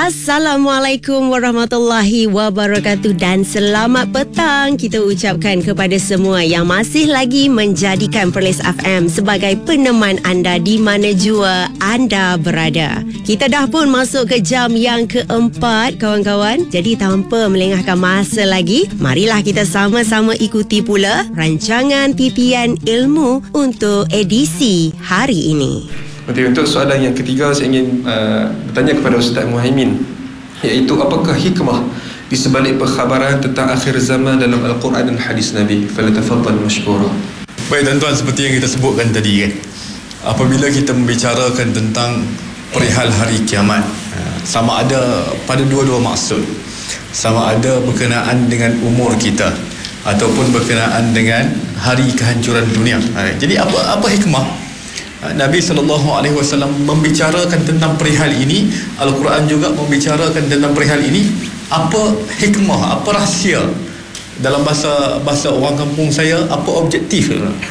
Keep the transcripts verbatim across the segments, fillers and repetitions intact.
Assalamualaikum warahmatullahi wabarakatuh dan selamat petang kita ucapkan kepada semua yang masih lagi menjadikan Perlis F M sebagai peneman anda di mana jua anda berada. Kita dah pun masuk ke jam yang keempat kawan-kawan. Jadi tanpa melengahkan masa lagi, marilah kita sama-sama ikuti pula rancangan Pipian Ilmu untuk edisi hari ini. Okey, untuk soalan yang ketiga saya ingin uh, bertanya kepada Ustaz Muhaimin, iaitu apakah hikmah di sebalik perkhabaran tentang akhir zaman dalam Al-Quran dan hadis Nabi? Falyatafaddal mashkura. Baik tuan-tuan, seperti yang kita sebutkan tadi kan, apabila kita membicarakan tentang perihal hari kiamat, sama ada pada dua-dua maksud, sama ada berkenaan dengan umur kita ataupun berkenaan dengan hari kehancuran dunia. Jadi apa apa hikmah Nabi sallallahu alaihi wasallam membicarakan tentang perihal ini? Al-Quran juga membicarakan tentang perihal ini. Apa hikmah, apa rahsia? Dalam bahasa bahasa orang kampung saya, apa objektif?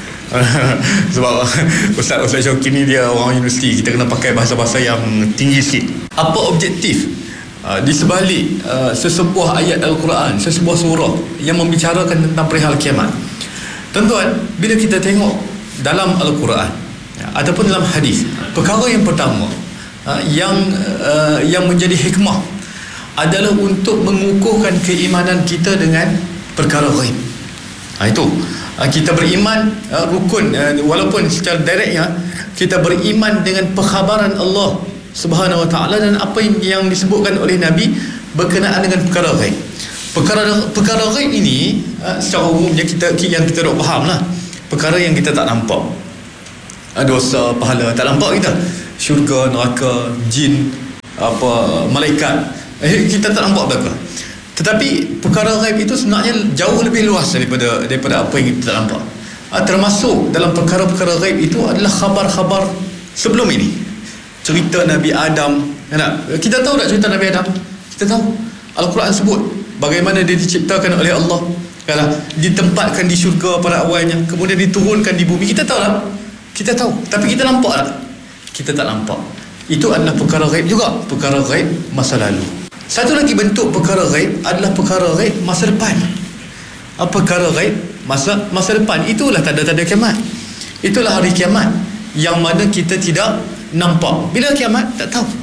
Sebab Ustaz Ustaz Syauqi ni dia orang universiti, kita kena pakai bahasa-bahasa yang tinggi sikit. Apa objektif uh, di sebalik uh, sesebuah ayat Al-Quran, sesebuah surah yang membicarakan tentang perihal kiamat? Tuan-tuan, bila kita tengok dalam Al-Quran ataupun dalam hadis, perkara yang pertama uh, yang uh, yang menjadi hikmah adalah untuk mengukuhkan keimanan kita dengan perkara ghaib. Ha, itu uh, kita beriman uh, rukun, uh, walaupun secara direktnya kita beriman dengan perkhabaran Allah Subhanahu Wa Taala dan apa yang disebutkan oleh Nabi berkenaan dengan perkara ghaib. Perkara perkara ghaib ini uh, secara umumnya kita yang kita dah faham lah, perkara yang kita tak nampak. Dosa, pahala tak nampak kita, syurga, neraka, jin, apa, malaikat, eh, kita tak nampak apa. Tetapi perkara ghaib itu sebenarnya jauh lebih luas daripada daripada apa yang kita tak nampak. Ah, termasuk dalam perkara-perkara ghaib itu adalah khabar-khabar sebelum ini. Cerita Nabi Adam, kan? Kita tahu tak cerita Nabi Adam? Kita tahu. Al-Quran sebut bagaimana dia diciptakan oleh Allah, kan? Ditempatkan di syurga pada awalnya, kemudian diturunkan di bumi. Kita tahu tak? Kita tahu, tapi kita nampak tak? Kita tak nampak. Itu adalah perkara ghaib juga, perkara ghaib masa lalu. Satu lagi bentuk perkara ghaib adalah perkara ghaib masa depan. Apa perkara ghaib masa masa depan? Itulah tanda-tanda kiamat. Itulah hari kiamat yang mana kita tidak nampak. Bila kiamat? Tak tahu.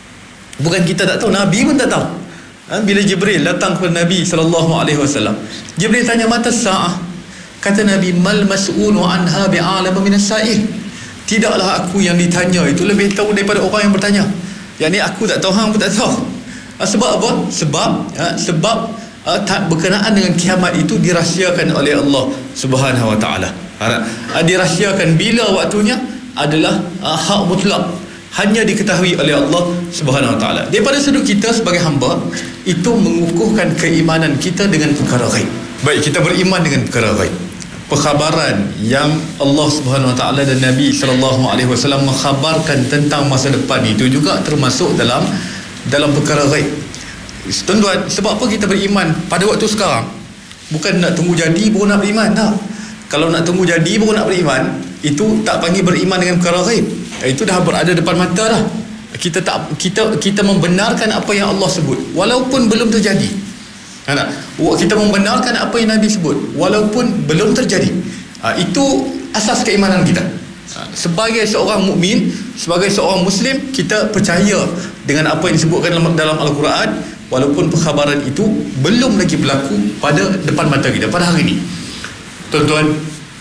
Bukan kita tak tahu, Nabi pun tak tahu. Bila Jibril datang kepada Nabi sallallahu alaihi wasallam, Jibril tanya mata sa'ah. Kata Nabi, mal mas'ulu anha bi'alam minas sa'il. Tidaklah aku yang ditanya itu lebih tahu daripada orang yang bertanya. Yang ni aku tak tahu, hang pun tak tahu. Sebab apa? Sebab ha, sebab uh, tak berkenaan dengan kiamat itu dirahsiakan oleh Allah Subhanahu Wa Taala. Ha, dirahsiakan bila waktunya adalah uh, hak mutlak, hanya diketahui oleh Allah Subhanahu Wa Taala. Daripada sudut kita sebagai hamba, itu mengukuhkan keimanan kita dengan perkara ghaib. Baik, kita beriman dengan perkara ghaib, perkhabaran yang Allah Subhanahu Wa Taala dan Nabi sallallahu alaihi wasallam mengkhabarkan tentang masa depan itu juga termasuk dalam dalam perkara ghaib. Tuan-tuan, sebab apa kita beriman pada waktu sekarang? Bukan nak tunggu jadi baru nak beriman, tak. Kalau nak tunggu jadi baru nak beriman, itu tak panggil beriman dengan perkara ghaib. Itu dah berada depan mata dah. Kita tak kita kita membenarkan apa yang Allah sebut walaupun belum terjadi. Ha, kita membenarkan apa yang Nabi sebut walaupun belum terjadi. Ha, itu asas keimanan kita. Ha, sebagai seorang mukmin, sebagai seorang Muslim, kita percaya dengan apa yang disebutkan dalam, dalam Al-Quran walaupun perkhabaran itu belum lagi berlaku pada depan mata kita pada hari ini. Tuan-tuan,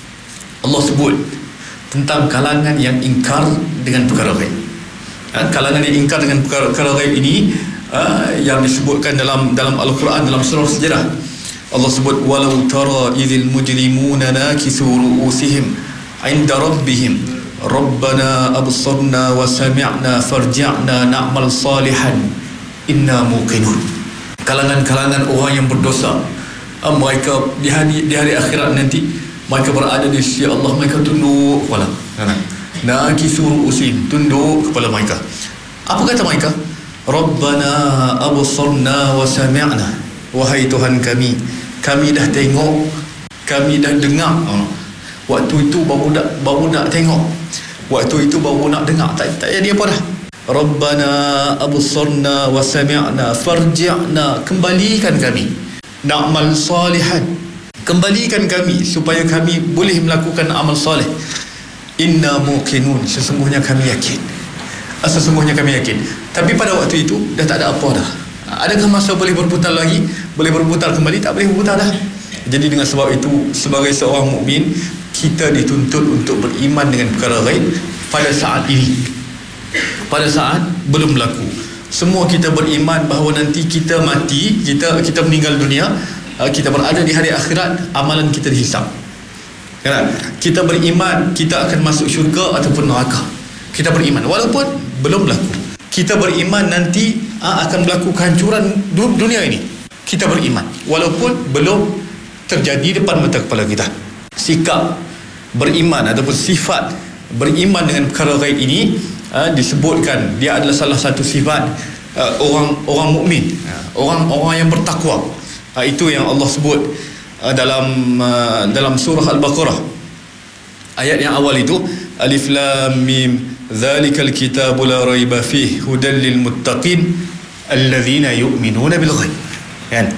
Allah sebut tentang kalangan yang ingkar dengan perkara ghaib. Ha, kalangan yang ingkar dengan perkara ghaib ini Uh, yang disebutkan dalam dalam Al-Quran, dalam surah Sejarah. Allah sebut walau tara idzil mujrimuna nakisu ru'usihim 'inda rabbihim rabbana absarna wa sami'na farji'na na'mal salihan inna muqinun. Kalangan-kalangan orang yang berdosa, uh, mereka di hari di hari akhirat nanti mereka berada di sisi Allah, mereka tunduk kepala. Nakisu ru'usihim, tunduk kepala mereka. Apa kata mereka? Rabbana absarna wa sami'na. Wahai Tuhan kami, kami dah tengok, kami dah dengar. Waktu itu baru nak baru nak tengok, waktu itu baru nak dengar. Tak tak jadi apa dah. Rabbana absarna wa sami'na farji'na, kembalikan kami na'mal salihan, kembalikan kami supaya kami boleh melakukan amal soleh. Inna muqinun, sesungguhnya kami yakin, sesungguhnya kami yakin. Tapi pada waktu itu dah tak ada apa dah. Adakah masa boleh berputar lagi? Boleh berputar kembali? Tak boleh berputar dah. Jadi dengan sebab itu, sebagai seorang mukmin, kita dituntut untuk beriman dengan perkara ghaib pada saat ini, pada saat belum berlaku. Semua kita beriman bahawa nanti kita mati, kita kita meninggal dunia, kita berada di hari akhirat, amalan kita dihisap. Kan? Kita beriman kita akan masuk syurga ataupun neraka. Kita beriman walaupun belum berlaku. Kita beriman nanti akan berlaku kehancuran dunia ini. Kita beriman walaupun belum terjadi depan mata kepala kita. Sikap beriman ataupun sifat beriman dengan perkara ghaib ini uh, disebutkan dia adalah salah satu sifat uh, orang orang mukmin, uh, orang-orang yang bertakwa. Uh, itu yang Allah sebut uh, dalam uh, dalam surah Al-Baqarah. Ayat yang awal itu, Alif Lam Mim, Dzalikal kitabu la raiba fihi hudal lil muttaqin alladzina yu'minuna bil ghaib. Kan?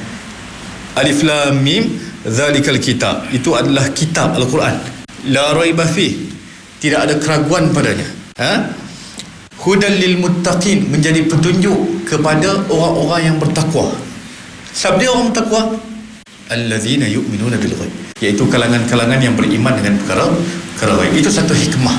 Alif Lam Mim, Dzalikal kitab, itu adalah kitab Al-Quran, la raiba fihi, tidak ada keraguan padanya. Ha? Hudal lil muttaqin, menjadi petunjuk kepada orang-orang yang bertakwa. Siapa dia orang bertakwa? Alladzina yu'minuna bil ghaib, iaitu kalangan-kalangan yang beriman dengan perkara perkara ghaib. Itu satu hikmah,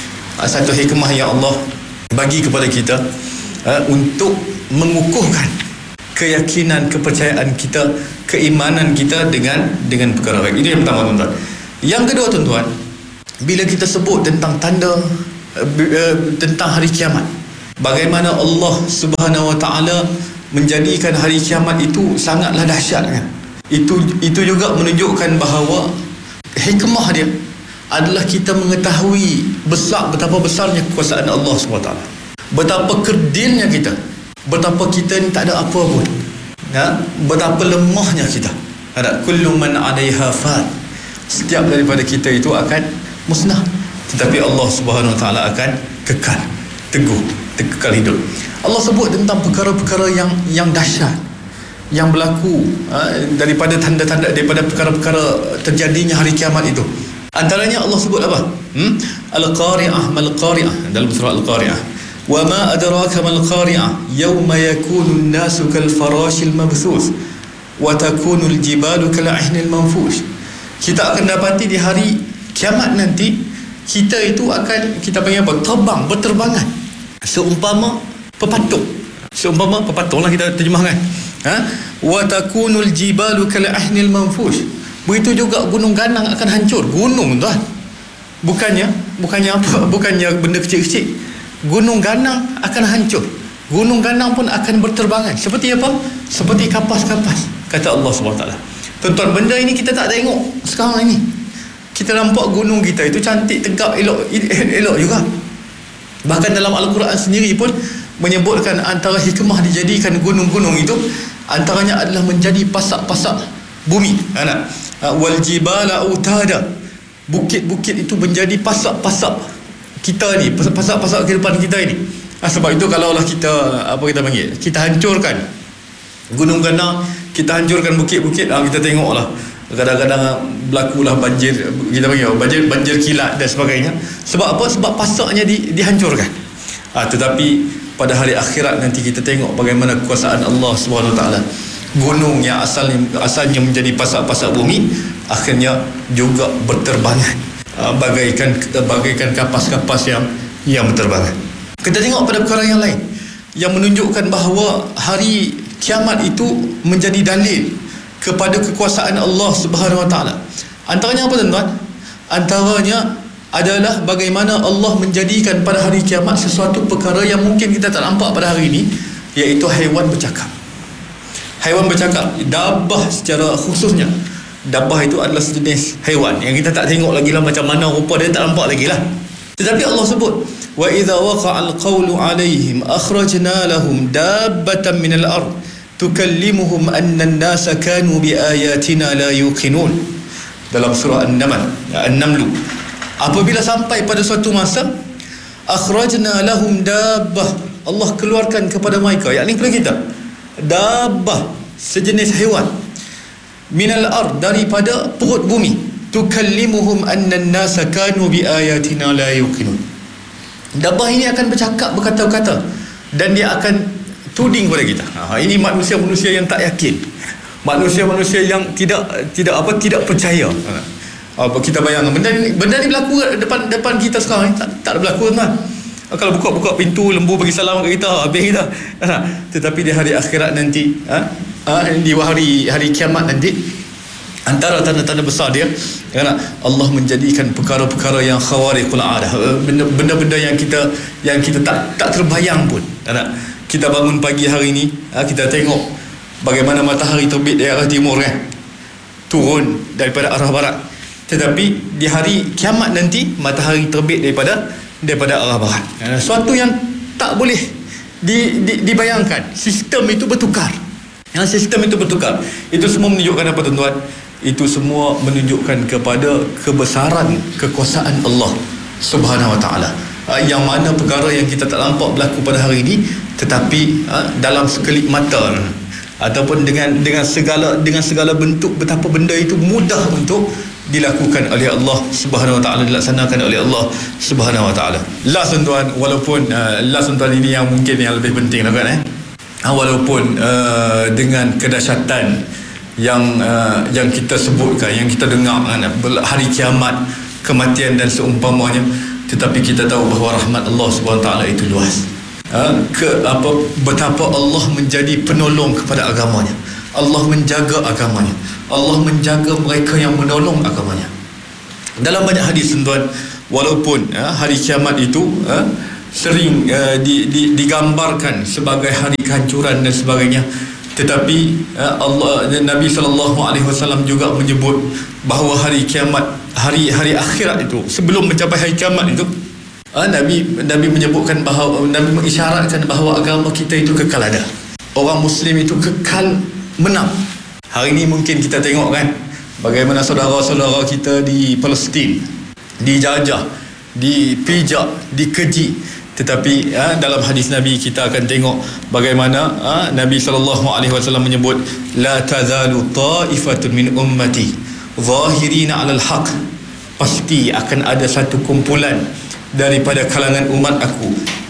satu hikmah yang Allah bagi kepada kita uh, untuk mengukuhkan keyakinan, kepercayaan kita, keimanan kita dengan dengan perkara ghaib. Itu yang pertama, tuan-tuan. Yang kedua, tuan-tuan, bila kita sebut tentang tanda uh, tentang hari kiamat, bagaimana Allah Subhanahu Wa Taala menjadikan hari kiamat itu sangatlah dahsyat, kan? Itu itu juga menunjukkan bahawa hikmah dia adalah kita mengetahui besar betapa besarnya kekuasaan Allah subhanahu wa taala. Betapa kerdilnya kita. Betapa kita ni tak ada apa pun. Ya? Betapa lemahnya kita. Ada kullu man 'alaiha fan. Setiap daripada kita itu akan musnah, tetapi Allah Subhanahu wa taala akan kekal, teguh, kekal hidup. Allah sebut tentang perkara-perkara yang yang dahsyat yang berlaku uh, daripada tanda-tanda, daripada perkara-perkara terjadinya hari kiamat itu. Antaranya Allah sebut apa? Hmm? Al-Qari'ah, mal-Qari'ah, dalam surah Al-Qari'ah. Wa ma adraka mal-Qari'ah, yawma yakunu an-nasu kal-farashil mabthus wa takunu al-jibalu kal-'ihnil manfush. Kita akan dapati di hari kiamat nanti, kita itu akan, kita panggil apa? Terbang, berterbangan. Seumpama pepatung. Seumpama pepatung lah kita terjemahkan. Ha? Wa takunu al-jibalu kal-'ihnil manfush. Begitu juga gunung ganang akan hancur. Gunung, tuan. Bukannya bukannya apa? Bukannya benda kecil-kecil. Gunung ganang akan hancur. Gunung ganang pun akan berterbangan. Seperti apa? Seperti kapas-kapas, kata Allah subhanahu wa taala. Tuan-tuan, benda ini kita tak tengok sekarang ini. Kita nampak gunung kita itu cantik, tegap, elok, elok juga. Bahkan dalam Al-Quran sendiri pun menyebutkan antara hikmah dijadikan gunung-gunung itu, antaranya adalah menjadi pasak-pasak bumi. Anak wal jibala autada, bukit-bukit itu menjadi pasak-pasak kita ni, pasak-pasak kehidupan kita ini. Ha, sebab itu kalaulah kita, apa kita panggil, kita hancurkan gunung ganang, kita hancurkan bukit-bukit, ha, kita tengoklah kadang-kadang berlakulah banjir, kita panggil banjir, banjir kilat dan sebagainya. Sebab apa? Sebab pasaknya di, dihancurkan. Ha, tetapi pada hari akhirat nanti kita tengok bagaimana kekuasaan Allah Subhanahu Wa Taala. Gunung yang asalnya asalnya menjadi pasak-pasak bumi akhirnya juga berterbangan, bagaikan bagaikan kapas-kapas yang yang berterbangan. Kita tengok pada perkara yang lain yang menunjukkan bahawa hari kiamat itu menjadi dalil kepada kekuasaan Allah Subhanahu Wa Taala. Antaranya apa, tuan-tuan? Antaranya adalah bagaimana Allah menjadikan pada hari kiamat sesuatu perkara yang mungkin kita tak nampak pada hari ini, iaitu haiwan bercakap. Haiwan bercakap, dabah secara khususnya. Dabah itu adalah sejenis haiwan yang kita tak tengok lagi lah macam mana rupa dia, tak nampak lagi lah. Tetapi Allah sebut, wa idza waqa'al qawlu 'alaihim akhrajna lahum dabbatan minal ard tukallimuhum anna an-nasa kanu biayatina la yuqinun. Dalam surah An-Naml, An-Naml. Apabila sampai pada suatu masa, akhrajna lahum dabbah, Allah keluarkan kepada mereka, yakni kepada kita, dabbah, sejenis haiwan, minal ard, daripada perut bumi, tukallimuhum anna an-nasa kanu bi ayatina la yuqinun. Dabbah ini akan bercakap, berkata-kata, dan dia akan tuding kepada kita. Ha, ini manusia-manusia yang tak yakin, manusia-manusia yang tidak tidak apa tidak percaya. Ha, kita bayangkan benda ni, benda ni berlaku depan depan kita sekarang, tak tak berlaku tuan. Ha, kalau buka-buka pintu, lembu bagi salam kat kita, habis kita. Ha, tetapi di hari akhirat nanti, ha, ha, di hari hari kiamat nanti, antara tanda-tanda besar dia, kerana Allah menjadikan perkara-perkara yang khawariqul adah, benda-benda yang kita yang kita tak tak terbayang pun. Kita bangun pagi hari ni, kita tengok bagaimana matahari terbit dari arah timur kan, turun daripada arah barat. Tetapi di hari kiamat nanti matahari terbit daripada daripada arah barat. Suatu yang tak boleh di, di, dibayangkan. Sistem itu bertukar. Yang sistem itu bertukar. Itu semua menunjukkan apa tuan-tuan? Itu semua menunjukkan kepada kebesaran kekuasaan Allah Subhanahu Wa Taala. Yang mana perkara yang kita tak nampak berlaku pada hari ini, tetapi dalam sekelip mata ataupun dengan dengan segala dengan segala bentuk, betapa benda itu mudah untuk dilakukan oleh Allah Subhanahu Wa Taala, dilaksanakan oleh Allah Subhanahu Wa Taala. Last tuan, walaupun uh, last tuan ini yang mungkin yang lebih penting lah kan eh. Walaupun uh, dengan kedahsyatan yang uh, yang kita sebutkan, yang kita dengar kan, hari kiamat, kematian dan seumpamanya, tetapi kita tahu bahawa rahmat Allah Subhanahu Wa Taala itu luas. Uh, ke apa betapa Allah menjadi penolong kepada agamanya. Allah menjaga agamanya. Allah menjaga mereka yang menolong agamanya. Dalam banyak hadis tuan, walaupun uh, hari kiamat itu uh, sering uh, di, di, digambarkan sebagai hari kehancuran dan sebagainya, tetapi uh, Allah Nabi sallallahu alaihi wasallam juga menyebut bahawa hari kiamat, hari hari akhirat itu, sebelum mencapai hari kiamat itu, uh, Nabi Nabi menyebutkan bahawa, Nabi mengisyaratkan bahawa agama kita itu kekal ada. Orang Muslim itu kekal menang. Hari ini mungkin kita tengok kan, bagaimana saudara-saudara kita di Palestin dijajah, dipijak, dikeji. Tetapi ha, dalam hadis Nabi kita akan tengok bagaimana ha, Nabi sallallahu alaihi wasallam menyebut, la tazalu ta'ifatun min ummati zahirina 'alal haq, pasti akan ada satu kumpulan daripada kalangan umat aku,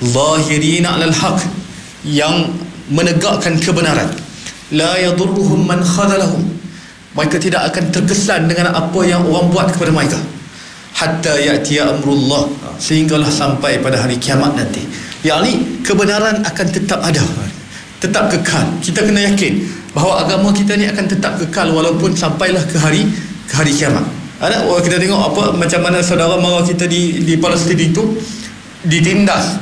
zahirina 'alal haq, yang menegakkan kebenaran, la yadurruhum man khadalahum, mereka tidak akan terkesan dengan apa yang orang buat kepada mereka, hatta ya'tiya amrullah, sehinggalah sampai pada hari kiamat nanti. Yakni kebenaran akan tetap ada, tetap kekal. Kita kena yakin bahawa agama kita ni akan tetap kekal walaupun sampailah ke hari ke hari kiamat. Ada kita tengok apa macam mana saudara mara kita di di Palestin itu ditindas,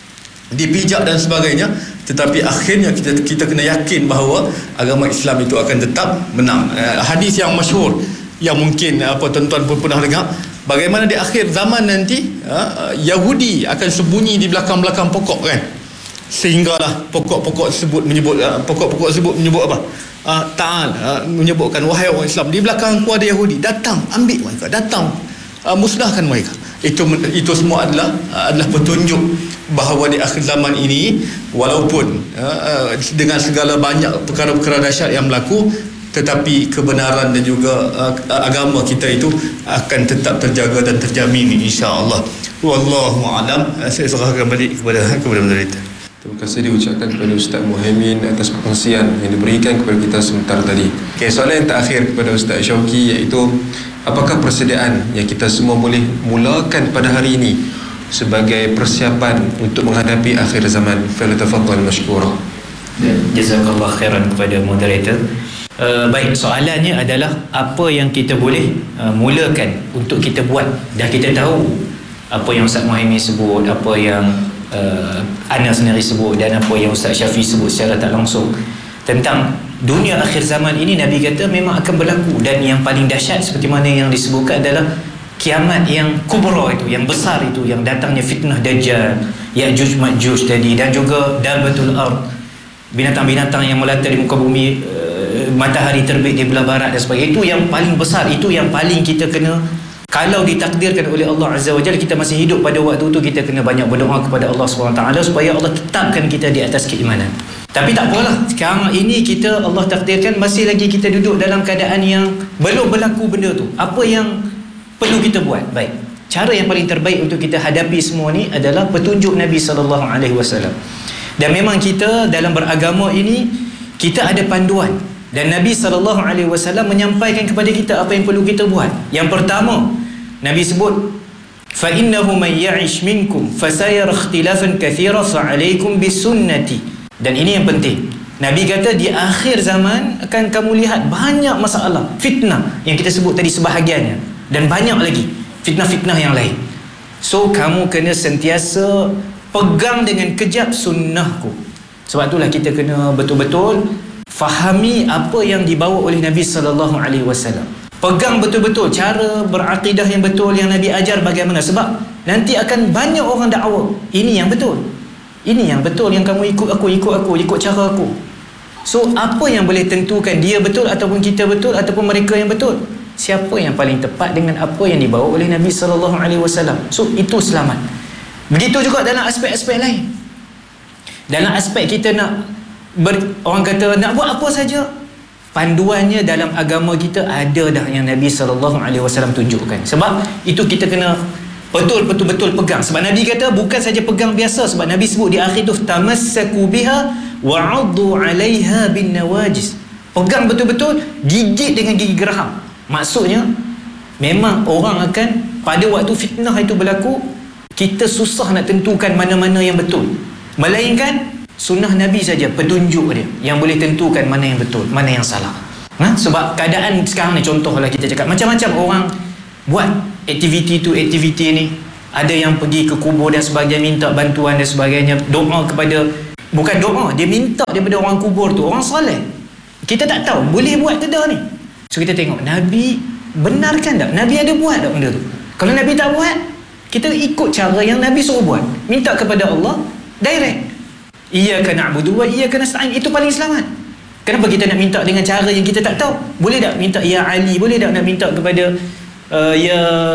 dipijak dan sebagainya, tetapi akhirnya kita kita kena yakin bahawa agama Islam itu akan tetap menang. Uh, hadis yang masyhur yang mungkin apa tuan-tuan pun pernah dengar, bagaimana di akhir zaman nanti uh, Yahudi akan sembunyi di belakang-belakang pokok kan, sehinggalah pokok-pokok tersebut menyebut uh, pokok-pokok tersebut menyebut apa? Uh, Ta'al uh, menyebutkan, wahai orang Islam, di belakang aku ada Yahudi, datang ambil mereka, datang uh, musnahkan mereka. Itu itu semua adalah uh, adalah petunjuk bahawa di akhir zaman ini, walaupun uh, dengan segala banyak perkara-perkara dahsyat yang berlaku, tetapi kebenaran dan juga uh, agama kita itu akan tetap terjaga dan terjamin, insya-Allah. Wallahu a'lam. Saya serahkan balik kepada kepada moderator. Terima kasih diucapkan kepada Ustaz Muhaimin atas perkongsian yang diberikan kepada kita sebentar tadi. Okay, soalan yang terakhir kepada Ustaz Syauqi, iaitu apakah persediaan yang kita semua boleh mulakan pada hari ini sebagai persiapan untuk menghadapi akhir zaman? Falyatafaddal mashkura. Jazakallah khairan kepada moderator. Uh, baik, soalannya adalah apa yang kita boleh uh, mulakan untuk kita buat. Dah kita tahu apa yang Ustaz Muhaimin sebut, apa yang uh, Ana sendiri sebut, dan apa yang Ustaz Syafiq sebut secara tak langsung tentang dunia akhir zaman ini. Nabi kata memang akan berlaku, dan yang paling dahsyat seperti mana yang disebutkan adalah kiamat yang kubra itu, yang besar itu, yang datangnya fitnah Dajjal, Ya'juj Ma'juj tadi, dan juga Dabbatul Ard, binatang-binatang yang melata di muka bumi, uh, matahari terbit di belah barat dan sebagainya. Itu yang paling besar, itu yang paling kita kena Kalau ditakdirkan oleh Allah Azza wa Jalla kita masih hidup pada waktu itu, kita kena banyak berdoa kepada Allah subhanahu wa taala supaya Allah tetapkan kita di atas keimanan. Tapi tak apalah, sekarang ini kita Allah takdirkan masih lagi kita duduk dalam keadaan yang belum berlaku benda tu. Apa yang perlu kita buat? Baik, cara yang paling terbaik untuk kita hadapi semua ni adalah petunjuk Nabi sallallahu alaihi wasallam. Dan memang kita dalam beragama ini kita ada panduan, dan Nabi sallallahu alaihi wasallam menyampaikan kepada kita apa yang perlu kita buat. Yang pertama, Nabi sebut, fa innahu man ya'ish minkum fasayara ikhtilafan katsira fa 'alaikum bisunnati. Dan ini yang penting. Nabi kata di akhir zaman akan kamu lihat banyak masalah, fitnah yang kita sebut tadi sebahagiannya, dan banyak lagi fitnah-fitnah yang lain. So kamu kena sentiasa pegang dengan kejap sunnahku. Sebab itulah kita kena betul-betul fahami apa yang dibawa oleh Nabi sallallahu alaihi wasallam. Pegang betul-betul cara berakidah yang betul yang Nabi ajar bagaimana. Sebab nanti akan banyak orang dakwa, ini yang betul, ini yang betul, yang kamu ikut aku, ikut aku, ikut cara aku. So apa yang boleh tentukan dia betul ataupun kita betul ataupun mereka yang betul? Siapa yang paling tepat dengan apa yang dibawa oleh Nabi sallallahu alaihi wasallam. So itu selamat. Begitu juga dalam aspek-aspek lain. Dalam aspek kita nak ber, orang kata nak buat apa saja, panduannya dalam agama kita ada dah yang Nabi sallallahu alaihi wasallam tunjukkan. Sebab itu kita kena betul-betul pegang. Sebab Nabi kata bukan saja pegang biasa, sebab Nabi sebut di akhir tu tamassaku biha wa 'addu 'alaiha bin nawajis. Pegang betul-betul, gigit dengan gigi geraham. Maksudnya memang orang akan pada waktu fitnah itu berlaku, kita susah nak tentukan mana-mana yang betul, melainkan sunnah Nabi saja, petunjuk dia yang boleh tentukan mana yang betul, mana yang salah. Ha? Sebab keadaan sekarang ni, contohlah kita cakap macam-macam orang buat aktiviti tu aktiviti ni. Ada yang pergi ke kubur dan sebagainya, minta bantuan dan sebagainya, doa kepada, bukan doa, dia minta daripada orang kubur tu, orang soleh. Kita tak tahu boleh buat ke dah ni. So kita tengok Nabi benarkan tak, Nabi ada buat tak benda tu. Kalau Nabi tak buat, kita ikut cara yang Nabi suruh buat, minta kepada Allah direct. Iyyaka na'budu wa iyyaka nasta'in, itu paling selamat. Kenapa kita nak minta dengan cara yang kita tak tahu? Boleh tak minta ya Ali, boleh tak nak minta kepada uh, ya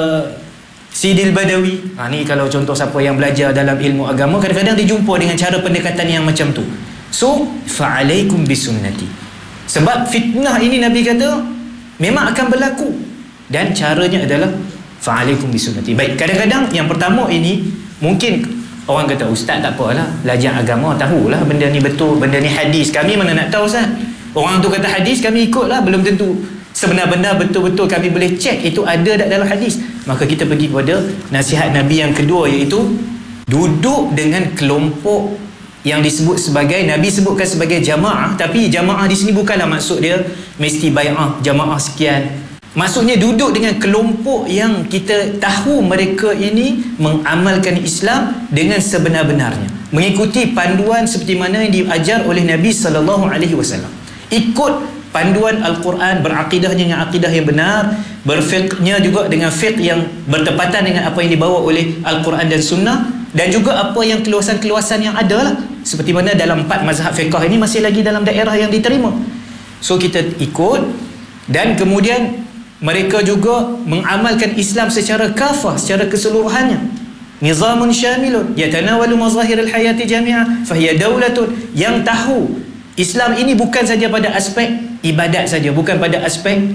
Sidil Badawi? Ha, ni kalau contoh siapa yang belajar dalam ilmu agama, kadang-kadang dia jumpa dengan cara pendekatan yang macam tu. So fa'alaikum bisunnati. Sebab fitnah ini Nabi kata memang akan berlaku, dan caranya adalah fa'alaikum bisunnati. Baik, kadang-kadang yang pertama ini mungkin orang kata, ustaz tak apalah, belajar agama tahulah benda ni betul, benda ni hadis, kami mana nak tahu ustaz. Orang tu kata hadis, kami ikutlah, belum tentu sebenar-benar betul-betul kami boleh cek itu ada tak dalam hadis. Maka kita pergi kepada nasihat Nabi yang kedua, iaitu duduk dengan kelompok yang disebut sebagai, Nabi sebutkan sebagai jamaah, tapi jamaah di sini bukanlah maksud dia mesti bai'ah jamaah sekian. Maksudnya duduk dengan kelompok yang kita tahu mereka ini mengamalkan Islam dengan sebenar-benarnya, mengikuti panduan seperti mana yang diajar oleh Nabi sallallahu alaihi wasallam. Ikut panduan Al-Quran, berakidahnya dengan akidah yang benar, berfiqhnya juga dengan fiqh yang bertepatan dengan apa yang dibawa oleh Al-Quran dan Sunnah, dan juga apa yang keluasan-keluasan yang ada lah. Seperti mana dalam empat mazhab fiqh ini masih lagi dalam daerah yang diterima. So kita ikut, dan kemudian mereka juga mengamalkan Islam secara kafah, secara keseluruhannya. Nizamun syamilun yatanawalu mazahiril hayati jami'ah fahiya daulatun, yang tahu Islam ini bukan saja pada aspek ibadat saja, bukan pada aspek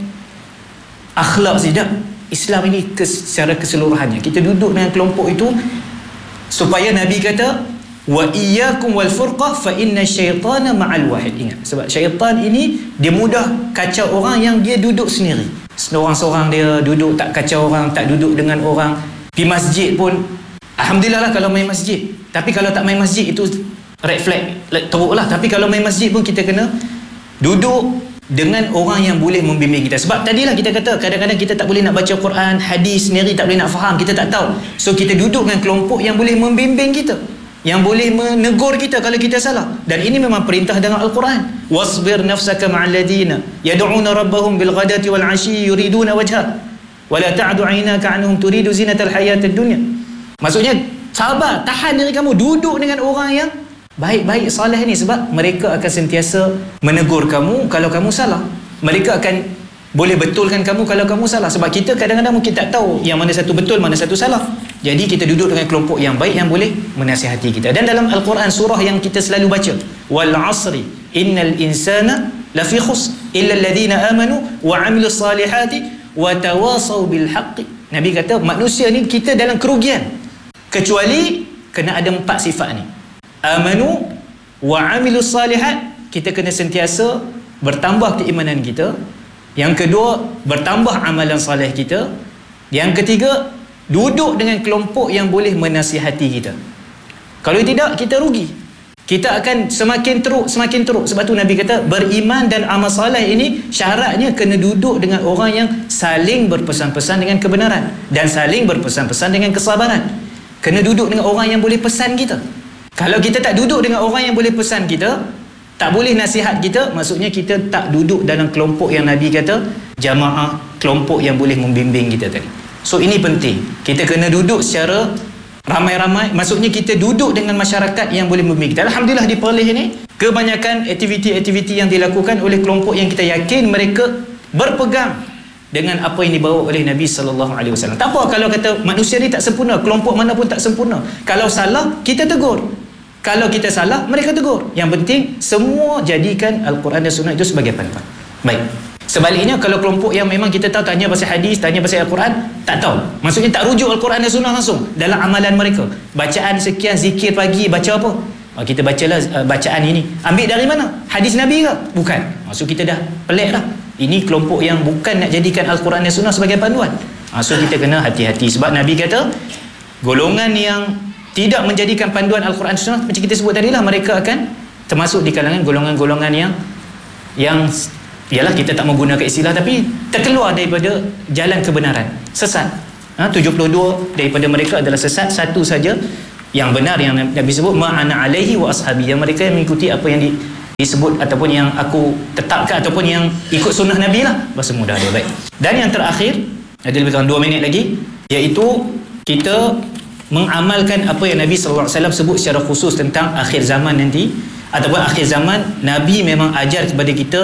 akhlak saja. Islam ini secara keseluruhannya. Kita duduk dengan kelompok itu supaya Nabi kata wa iyyakum wal furqah fa inna syaitana ma'al wahid. Ingat, sebab syaitan ini dia mudah kacau orang yang dia duduk sendiri, seorang-seorang dia duduk, tak kacau orang, tak duduk dengan orang. Di masjid pun alhamdulillah lah kalau main masjid, tapi kalau tak main masjid itu red flag, teruk lah. Tapi kalau main masjid pun kita kena duduk dengan orang yang boleh membimbing kita. Sebab tadilah kita kata kadang-kadang kita tak boleh nak baca Quran, hadis sendiri tak boleh nak faham, kita tak tahu. So kita duduk dengan kelompok yang boleh membimbing kita, yang boleh menegur kita kalau kita salah. Dan ini memang perintah dalam Al-Quran. Wasbir nafsaka ma'al ladina yad'una rabbahum bil ghadati wal 'ashyi yuriduna wajha wa la ta'du 'aynaka 'anhum turidu zinatal hayatid dunya. Maksudnya sabar, tahan diri kamu, duduk dengan orang yang baik-baik, saleh ni, sebab mereka akan sentiasa menegur kamu kalau kamu salah. Mereka akan boleh betulkan kamu kalau kamu salah. Sebab kita kadang-kadang mungkin tak tahu yang mana satu betul, mana satu salah. Jadi kita duduk dengan kelompok yang baik yang boleh menasihati kita. Dan dalam Al-Quran, surah yang kita selalu baca, wal asri innal insana lafi khus illa alladhina amanu wa amilus salihati wa tawasaw bil haqqi. Nabi kata manusia ni kita dalam kerugian kecuali kena ada empat sifat ni. Amanu wa amilus salihat, kita kena sentiasa bertambah keimanan kita. Yang kedua, bertambah amalan soleh kita. Yang ketiga, duduk dengan kelompok yang boleh menasihati kita. Kalau tidak, kita rugi. Kita akan semakin teruk, semakin teruk. Sebab tu Nabi kata, beriman dan amal soleh ini syaratnya kena duduk dengan orang yang saling berpesan-pesan dengan kebenaran dan saling berpesan-pesan dengan kesabaran. Kena duduk dengan orang yang boleh pesan kita. Kalau kita tak duduk dengan orang yang boleh pesan kita, tak boleh nasihat kita, maksudnya kita tak duduk dalam kelompok yang Nabi kata jamaah, kelompok yang boleh membimbing kita tadi. So ini penting, kita kena duduk secara ramai-ramai, maksudnya kita duduk dengan masyarakat yang boleh membimbing kita. Alhamdulillah di Perlis ini kebanyakan aktiviti-aktiviti yang dilakukan oleh kelompok yang kita yakin mereka berpegang dengan apa yang dibawa oleh Nabi sallallahu alaihi wasallam. Tak apa kalau kata manusia ni tak sempurna, kelompok mana pun tak sempurna. Kalau salah, kita tegur. Kalau kita salah, mereka tegur. Yang penting, semua jadikan Al-Quran dan Sunnah itu sebagai panduan. Baik. Sebaliknya, kalau kelompok yang memang kita tahu tanya pasal hadis, tanya pasal Al-Quran, tak tahu. Maksudnya tak rujuk Al-Quran dan Sunnah langsung dalam amalan mereka. Bacaan sekian, zikir pagi, baca apa? Oh, kita bacalah uh, bacaan ini. Ambil dari mana? Hadis Nabi ke? Bukan. Maksud kita dah pelik dah. Ini kelompok yang bukan nak jadikan Al-Quran dan Sunnah sebagai panduan. Maksud kita kena hati-hati. Sebab Nabi kata, golongan yang tidak menjadikan panduan Al-Quran dan Sunnah, macam kita sebut tadi lah, mereka akan termasuk di kalangan golongan-golongan yang yang ialah kita tak menggunakan istilah, tapi terkeluar daripada jalan kebenaran, sesat. Ha, tujuh puluh dua daripada mereka adalah sesat, satu saja yang benar yang Nabi sebut ma'ana alaihi wa ashabi, yang mereka yang mengikuti apa yang di, disebut ataupun yang aku tetapkan ataupun yang ikut sunnah Nabi lah, bahasa mudah dia. Baik. Dan yang terakhir, ada lebih kurang dua minit lagi, iaitu kita mengamalkan apa yang Nabi sallallahu alaihi wasallam sebut secara khusus tentang akhir zaman nanti, ataupun akhir zaman. Nabi memang ajar kepada kita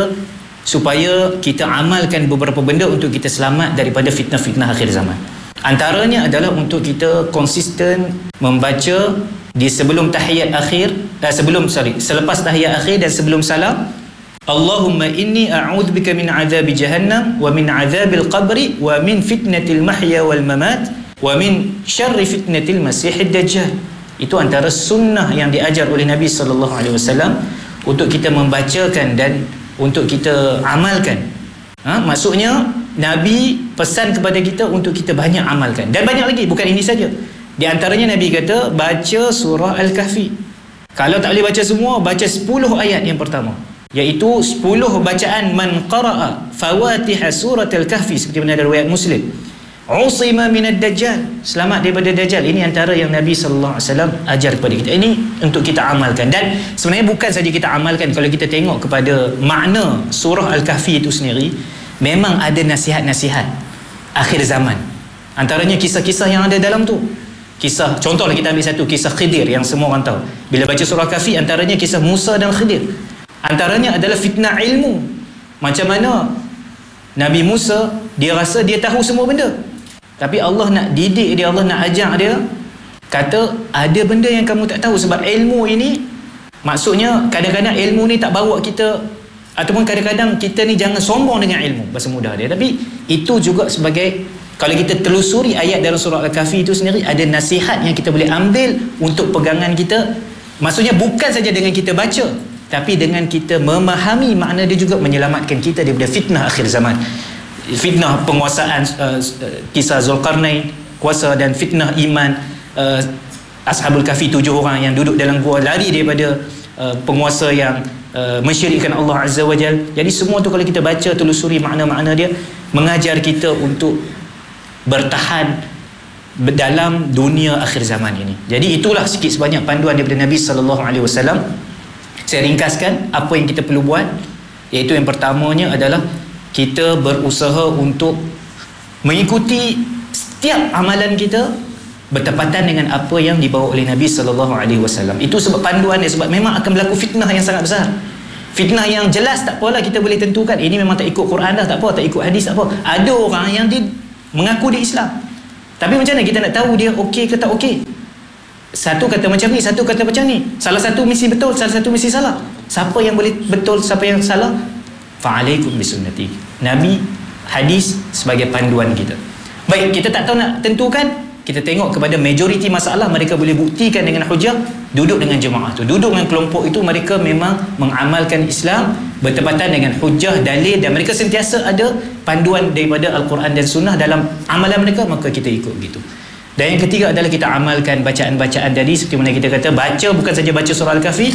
supaya kita amalkan beberapa benda untuk kita selamat daripada fitnah-fitnah akhir zaman. Antaranya adalah untuk kita konsisten membaca di sebelum tahiyat akhir, eh, sebelum sorry selepas tahiyat akhir dan sebelum salam, Allahumma inni a'udzubika min azabi jahannam wa min azabil qabri wa min fitnatil mahya wal mamat wa min syarri fitnatil masihid dajjal. Itu antara sunnah yang diajar oleh Nabi sallallahu alaihi wasallam untuk kita membacakan dan untuk kita amalkan. Ha? Maksudnya Nabi pesan kepada kita untuk kita banyak amalkan. Dan banyak lagi, bukan ini saja. Di antaranya Nabi kata baca surah Al-Kahfi. Kalau tak boleh baca semua, baca sepuluh ayat yang pertama, iaitu sepuluh bacaan man qara'a fawatiha surat Al-Kahfi, seperti mana ada riwayat Muslim, usima minad dajjal, selamat daripada dajjal. Ini antara yang Nabi sallallahu alaihi wasallam ajar kepada kita. Ini untuk kita amalkan. Dan sebenarnya bukan saja kita amalkan, kalau kita tengok kepada makna surah Al-Kahfi itu sendiri, memang ada nasihat-nasihat akhir zaman. Antaranya kisah-kisah yang ada dalam tu. Kisah, contohlah kita ambil satu, kisah Khidir yang semua orang tahu. Bila baca surah Kahfi, antaranya kisah Musa dan Khidir. Antaranya adalah fitnah ilmu. Macam mana Nabi Musa, dia rasa dia tahu semua benda, tapi Allah nak didik dia, Allah nak ajar dia, kata ada benda yang kamu tak tahu. Sebab ilmu ini, maksudnya kadang-kadang ilmu ni tak bawa kita, ataupun kadang-kadang kita ni jangan sombong dengan ilmu, bahasa mudah dia. Tapi itu juga sebagai, kalau kita telusuri ayat dalam surah Al-Kahfi itu sendiri, ada nasihat yang kita boleh ambil untuk pegangan kita. Maksudnya bukan saja dengan kita baca, tapi dengan kita memahami makna dia juga menyelamatkan kita daripada fitnah akhir zaman. Fitnah penguasaan, uh, kisah Zulkarnain kuasa, dan fitnah iman, uh, Ashabul Kahfi, tujuh orang yang duduk dalam gua lari daripada uh, penguasa yang uh, mensyirikkan Allah Azza wa Jal. Jadi semua tu kalau kita baca, telusuri makna-makna dia, mengajar kita untuk bertahan dalam dunia akhir zaman ini. Jadi itulah sikit sebanyak panduan daripada Nabi sallallahu alaihi wasallam. Saya ringkaskan apa yang kita perlu buat, iaitu yang pertamanya adalah kita berusaha untuk mengikuti setiap amalan kita bertepatan dengan apa yang dibawa oleh Nabi sallallahu alaihi wasallam. Itu sebab panduan dia, sebab memang akan berlaku fitnah yang sangat besar. Fitnah yang jelas tak apalah, kita boleh tentukan ini memang tak ikut Quran dah, tak apa, tak ikut hadis tak apa. Ada orang yang dia mengaku dia Islam, tapi macam mana kita nak tahu dia okey ke tak okey? Satu kata macam ni, satu kata macam ni. Salah satu mesti betul, salah satu mesti salah. Siapa yang boleh betul, siapa yang salah? Fa'alaikum bisunnati. Nabi, hadis sebagai panduan kita. Baik, kita tak tahu nak tentukan, kita tengok kepada majoriti masalah mereka boleh buktikan dengan hujah. Duduk dengan jemaah tu, duduk dengan kelompok itu, mereka memang mengamalkan Islam bertepatan dengan hujah, dalil, dan mereka sentiasa ada panduan daripada Al-Quran dan Sunnah dalam amalan mereka, maka kita ikut begitu. Dan yang ketiga adalah kita amalkan bacaan-bacaan tadi, seperti mana kita kata, baca bukan saja baca surah Al-Kahfi,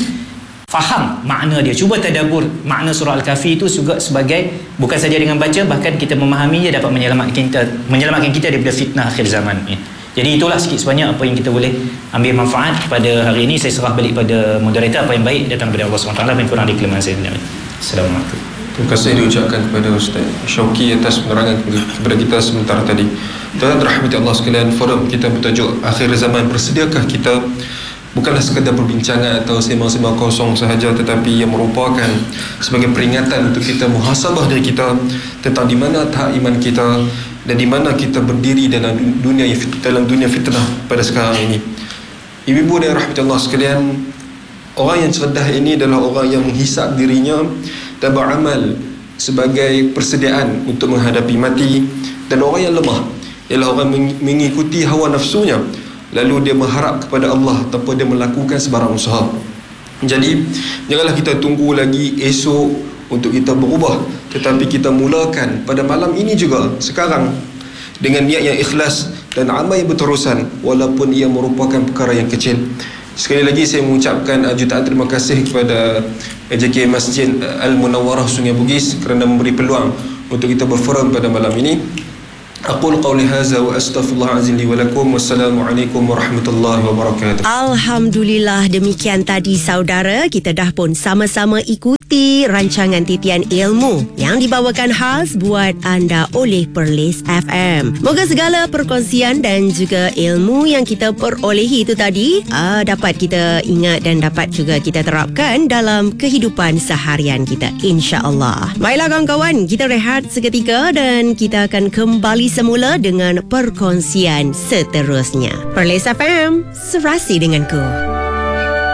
faham makna dia, cuba tadabbur makna surah Al-Kahfi itu juga sebagai, bukan saja dengan baca, bahkan kita memahaminya dapat menyelamatkan kita, menyelamatkan kita daripada fitnah akhir zaman ini. Jadi itulah sikit sebanyak apa yang kita boleh ambil manfaat pada hari ini. Saya serah balik pada moderator, apa yang baik datang daripada Allah subhanahu wa taala, apa yang kurang di kelemahan saya. Assalamualaikum. Terima kasih diucapkan kepada Ustaz Syauqi atas penerangan kepada kita sebentar tadi. Tuan rahmati Allah sekalian, forum kita bertajuk Akhir Zaman. Bersediakah kita bukanlah sekadar perbincangan atau sembang-sembang kosong sahaja, tetapi yang merupakan sebagai peringatan untuk kita muhasabah diri kita tentang di mana tahap iman kita dan di mana kita berdiri dalam dunia dalam dunia fitnah pada sekarang ini. Ibu-ibu dan rahmati Allah sekalian, orang yang cerdas ini adalah orang yang menghisap dirinya dan beramal sebagai persediaan untuk menghadapi mati, dan orang yang lemah ialah orang mengikuti hawa nafsunya, lalu dia mengharap kepada Allah tanpa dia melakukan sebarang usaha. Jadi janganlah kita tunggu lagi esok untuk kita berubah, tetapi kita mulakan pada malam ini juga, sekarang, dengan niat yang ikhlas dan amal yang berterusan, walaupun ia merupakan perkara yang kecil. Sekali lagi saya mengucapkan uh, jutaan terima kasih kepada A J K Masjid Al-Munawwarah Sungai Bugis kerana memberi peluang untuk kita berforum pada malam ini. Aqul qawli hadza wa astaghfirullah azim li wa lakum. Wassalamualaikum warahmatullahi wabarakatuh. Alhamdulillah, demikian tadi saudara, kita dah pun sama-sama ikuti rancangan titian ilmu yang dibawakan khas buat anda oleh Perlis F M. Moga segala perkongsian dan juga ilmu yang kita perolehi itu tadi uh, dapat kita ingat dan dapat juga kita terapkan dalam kehidupan seharian kita, insya-Allah. Baiklah kawan-kawan, kita rehat seketika dan kita akan kembali semula dengan perkongsian seterusnya. Perlis F M, serasi denganku.